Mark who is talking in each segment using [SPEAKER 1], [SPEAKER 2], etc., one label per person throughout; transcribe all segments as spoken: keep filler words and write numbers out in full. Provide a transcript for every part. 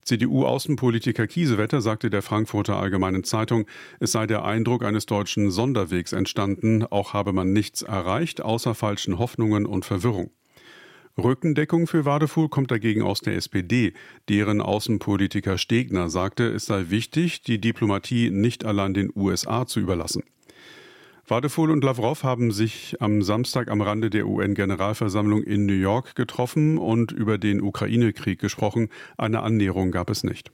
[SPEAKER 1] C D U-Außenpolitiker Kiesewetter sagte der Frankfurter Allgemeinen Zeitung, es sei der Eindruck eines deutschen Sonderwegs entstanden, auch habe man nichts erreicht, außer falschen Hoffnungen und Verwirrung. Rückendeckung für Wadefuhl kommt dagegen aus der S P D. Deren Außenpolitiker Stegner sagte, es sei wichtig, die Diplomatie nicht allein den U S A zu überlassen. Wadefuhl und Lavrov haben sich am Samstag am Rande der U N-Generalversammlung in New York getroffen und über den Ukraine-Krieg gesprochen. Eine Annäherung gab es nicht.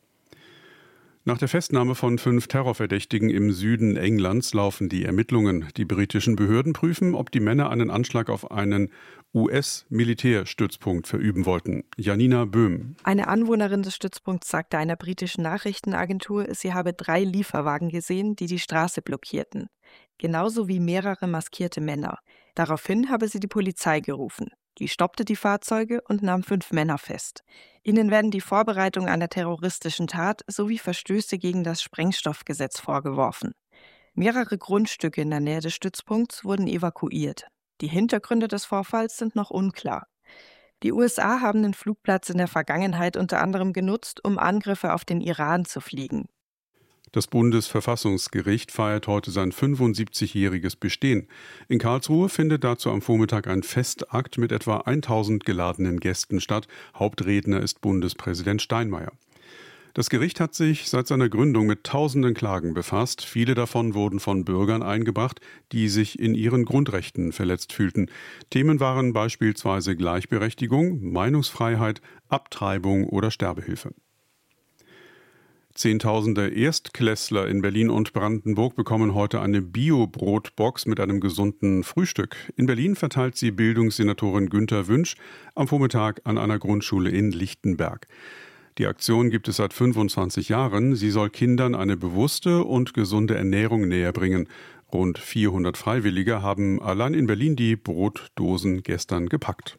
[SPEAKER 1] Nach der Festnahme von fünf Terrorverdächtigen im Süden Englands laufen die Ermittlungen. Die britischen Behörden prüfen, ob die Männer einen Anschlag auf einen U S-Militärstützpunkt verüben wollten. Janina Böhm.
[SPEAKER 2] Eine Anwohnerin des Stützpunkts sagte einer britischen Nachrichtenagentur, sie habe drei Lieferwagen gesehen, die die Straße blockierten. Genauso wie mehrere maskierte Männer. Daraufhin habe sie die Polizei gerufen. Die stoppte die Fahrzeuge und nahm fünf Männer fest. Ihnen werden die Vorbereitung einer terroristischen Tat sowie Verstöße gegen das Sprengstoffgesetz vorgeworfen. Mehrere Grundstücke in der Nähe des Stützpunkts wurden evakuiert. Die Hintergründe des Vorfalls sind noch unklar. Die U S A haben den Flugplatz in der Vergangenheit unter anderem genutzt, um Angriffe auf den Iran zu fliegen.
[SPEAKER 1] Das Bundesverfassungsgericht feiert heute sein fünfundsiebzigjähriges Bestehen. In Karlsruhe findet dazu am Vormittag ein Festakt mit etwa tausend geladenen Gästen statt. Hauptredner ist Bundespräsident Steinmeier. Das Gericht hat sich seit seiner Gründung mit tausenden Klagen befasst. Viele davon wurden von Bürgern eingebracht, die sich in ihren Grundrechten verletzt fühlten. Themen waren beispielsweise Gleichberechtigung, Meinungsfreiheit, Abtreibung oder Sterbehilfe. Zehntausende Erstklässler in Berlin und Brandenburg bekommen heute eine Bio-Brotbox mit einem gesunden Frühstück. In Berlin verteilt sie Bildungssenatorin Günter Wünsch am Vormittag an einer Grundschule in Lichtenberg. Die Aktion gibt es seit fünfundzwanzig Jahren. Sie soll Kindern eine bewusste und gesunde Ernährung näherbringen. Rund vierhundert Freiwillige haben allein in Berlin die Brotdosen gestern gepackt.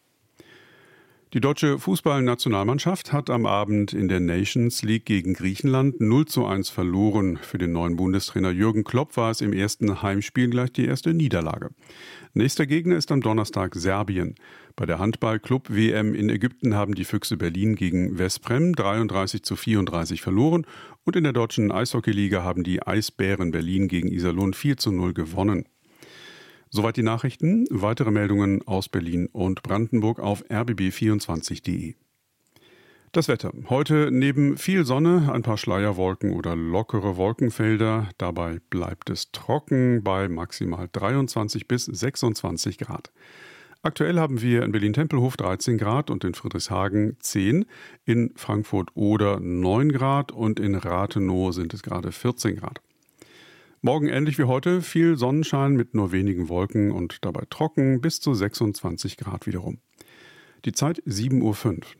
[SPEAKER 1] Die deutsche Fußballnationalmannschaft hat am Abend in der Nations League gegen Griechenland null zu eins verloren. Für den neuen Bundestrainer Jürgen Klopp war es im ersten Heimspiel gleich die erste Niederlage. Nächster Gegner ist am Donnerstag Serbien. Bei der Handball-Club-W M in Ägypten haben die Füchse Berlin gegen Veszprem dreiunddreißig zu vierunddreißig verloren und in der deutschen Eishockeyliga haben die Eisbären Berlin gegen Iserlohn vier zu null gewonnen. Soweit die Nachrichten. Weitere Meldungen aus Berlin und Brandenburg auf r b b vierundzwanzig punkt d e. Das Wetter. Heute neben viel Sonne ein paar Schleierwolken oder lockere Wolkenfelder. Dabei bleibt es trocken bei maximal dreiundzwanzig bis sechsundzwanzig Grad. Aktuell haben wir in Berlin-Tempelhof dreizehn Grad und in Friedrichshagen zehn, in Frankfurt-Oder neun Grad und in Rathenow sind es gerade vierzehn Grad. Morgen ähnlich wie heute, viel Sonnenschein mit nur wenigen Wolken und dabei trocken bis zu sechsundzwanzig Grad wiederum. Die Zeit sieben Uhr fünf.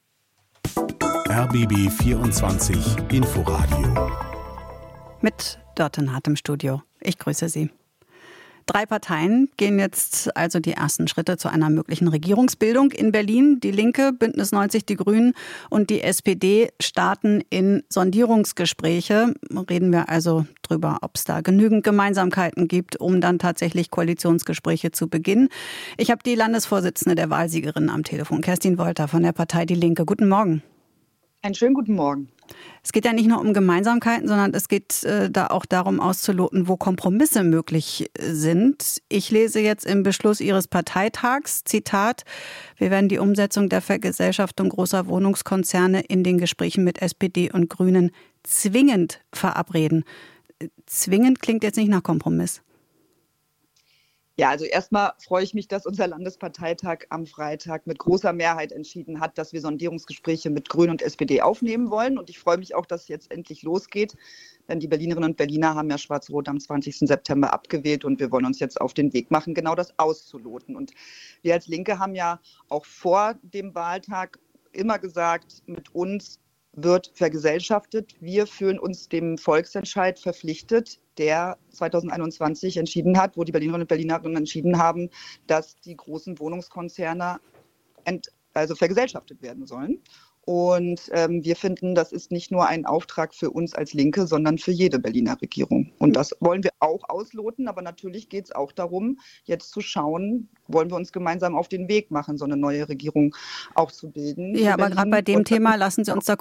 [SPEAKER 3] R B B vierundzwanzig Inforadio.
[SPEAKER 4] Mit Dörten Hart im Studio. Ich grüße Sie. Drei Parteien gehen jetzt also die ersten Schritte zu einer möglichen Regierungsbildung in Berlin. Die Linke, Bündnis neunzig, die Grünen und die S P D starten in Sondierungsgespräche. Reden wir also drüber, ob es da genügend Gemeinsamkeiten gibt, um dann tatsächlich Koalitionsgespräche zu beginnen. Ich habe die Landesvorsitzende der Wahlsiegerin am Telefon, Kerstin Wolter von der Partei Die Linke. Guten Morgen.
[SPEAKER 5] Einen schönen guten Morgen.
[SPEAKER 4] Es geht ja nicht nur um Gemeinsamkeiten, sondern es geht äh, da auch darum auszuloten, wo Kompromisse möglich sind. Ich lese jetzt im Beschluss Ihres Parteitags, Zitat, wir werden die Umsetzung der Vergesellschaftung großer Wohnungskonzerne in den Gesprächen mit S P D und Grünen zwingend verabreden. Zwingend klingt jetzt nicht nach Kompromiss.
[SPEAKER 5] Ja, also erstmal freue ich mich, dass unser Landesparteitag am Freitag mit großer Mehrheit entschieden hat, dass wir Sondierungsgespräche mit Grünen und S P D aufnehmen wollen. Und ich freue mich auch, dass es jetzt endlich losgeht. Denn die Berlinerinnen und Berliner haben ja Schwarz-Rot am zwanzigsten September abgewählt und wir wollen uns jetzt auf den Weg machen, genau das auszuloten. Und wir als Linke haben ja auch vor dem Wahltag immer gesagt, mit uns wird vergesellschaftet. Wir fühlen uns dem Volksentscheid verpflichtet, der zweitausendeinundzwanzig entschieden hat, wo die Berlinerinnen und Berliner entschieden haben, dass die großen Wohnungskonzerne ent, also vergesellschaftet werden sollen. Und ähm, wir finden, das ist nicht nur ein Auftrag für uns als Linke, sondern für jede Berliner Regierung. Und das wollen wir auch ausloten. Aber natürlich geht es auch darum, jetzt zu schauen, wollen wir uns gemeinsam auf den Weg machen, so eine neue Regierung auch zu bilden.
[SPEAKER 4] Ja, aber gerade bei dem Thema, lassen Sie uns da